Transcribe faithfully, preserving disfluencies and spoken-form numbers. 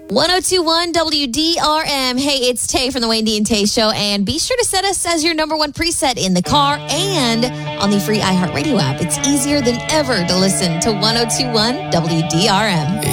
ten twenty-one W D R M. Hey, it's Tay from the Wayne D and Tay Show. And be sure to set us as your number one preset in the car and on the free iHeartRadio app. It's easier than ever to listen to ten twenty-one W D R M.